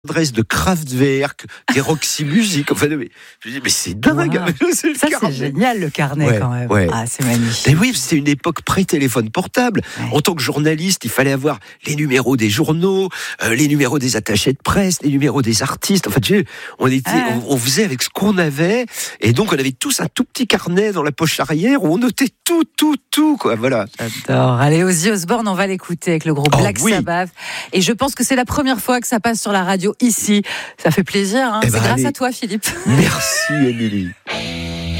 adresse de Kraftwerk, des Roxy Music. Enfin, mais c'est dingue. Wow. C'est génial le carnet quand même. Ouais. Ah, c'est magnifique. Et oui, c'était une époque pré-téléphone portable. Ouais. En tant que journaliste, il fallait avoir les numéros des journaux, les numéros des attachés de presse, les numéros des artistes. Enfin, on faisait avec ce qu'on avait. Et donc, on avait tous un tout petit carnet dans la poche arrière où on notait tout, quoi. Voilà. J'adore. Allez, Ozzy Osbourne, on va l'écouter avec le groupe Black Sabbath. Et je pense que c'est la première fois que ça passe sur la radio ici. Ça fait plaisir, hein. C'est grâce à toi, Philippe. Merci, Émilie.